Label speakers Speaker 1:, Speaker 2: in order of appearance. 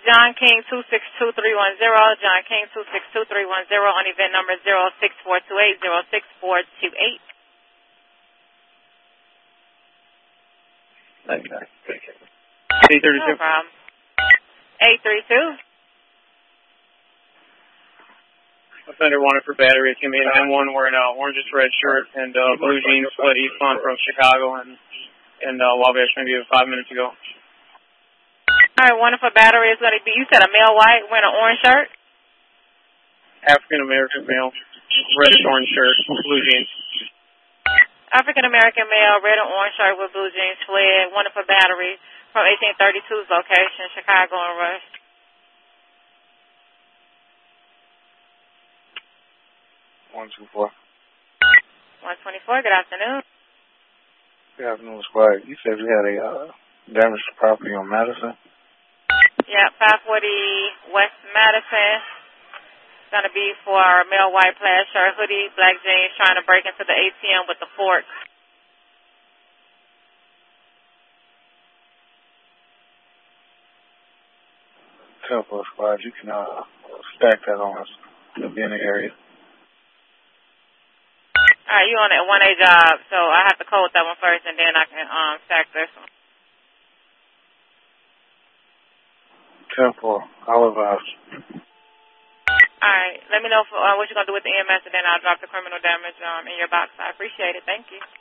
Speaker 1: John King 262310. John King 262310 on event number 06428 06428.
Speaker 2: Okay.
Speaker 1: 832. No problem. 832.
Speaker 3: Offender wanted for battery. It's going to be an M1 wearing an orange red shirt and blue jeans, split eastbound from Chicago and Wabash maybe 5 minutes ago.
Speaker 1: All right, one for battery is going to be, you said a male white wearing an orange shirt?
Speaker 3: African-American male, reddish orange shirt, blue jeans.
Speaker 1: African-American male, red and orange shirt with blue jeans, fled, one for battery from 1832's location, Chicago and Rush.
Speaker 2: 124.
Speaker 1: 124, good afternoon.
Speaker 2: Good afternoon, Squad. You said we had a damage to property on Madison?
Speaker 1: Yeah, 540 West Madison. It's going to be for a male white plaid shirt, hoodie, black jeans, trying to break into the ATM with the fork.
Speaker 2: Temple Squad, you can stack that on us. It'll be in the area.
Speaker 1: All right, you on that 1A job, so I have to code that one first, and then I can stack this one.
Speaker 2: Temple, Olive House.
Speaker 1: All right, let me know what you're going to do with the EMS, and then I'll drop the criminal damage in your box. I appreciate it. Thank you.